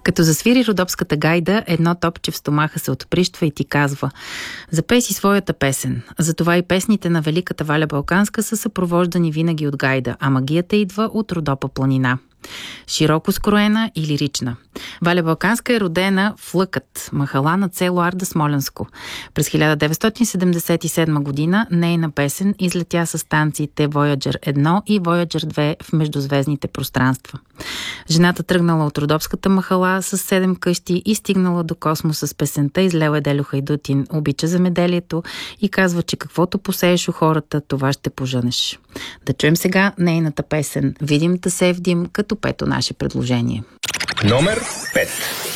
Като засвири Родопската гайда, едно топче в стомаха се отприщва и ти казва: запей си своята песен. Затова и песните на великата Валя Балканска са съпровождани винаги от гайда, а магията идва от Родопа планина. Широко скроена и лирична. Валя Балканска е родена в Лъкът, махала на село Арда Смолянско. През 1977 година нейна песен излетя с станциите Voyager 1 и Voyager 2 в междузвездните пространства. Жената тръгнала от Родопската махала с 7 къщи и стигнала до космоса с песента "Излел е Делю Хайдутин", обича земеделието и казва, че каквото посееш у хората, това ще пожънеш. Да чуем сега нейната песен "Видим та се вдим", като пето наше предложение. Номер 5.